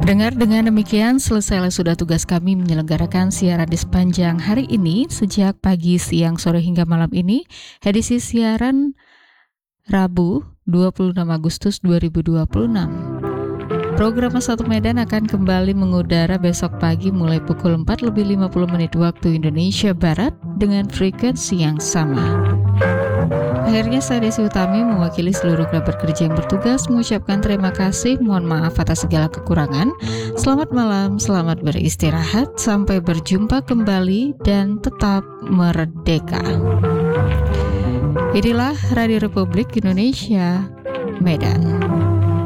Pendengar, dengan demikian selesailah sudah tugas kami menyelenggarakan siaran di sepanjang hari ini, sejak pagi, siang, sore hingga malam ini. Edisi siaran Rabu 26 Agustus 2026. Program Satu Medan akan kembali mengudara besok pagi mulai pukul 4:50 waktu Indonesia Barat dengan frekuensi yang sama. Akhirnya saya Desi Utami mewakili seluruh kerabat kerja yang bertugas mengucapkan terima kasih, mohon maaf atas segala kekurangan. Selamat malam, selamat beristirahat, sampai berjumpa kembali dan tetap merdeka. Inilah Radio Republik Indonesia, Medan.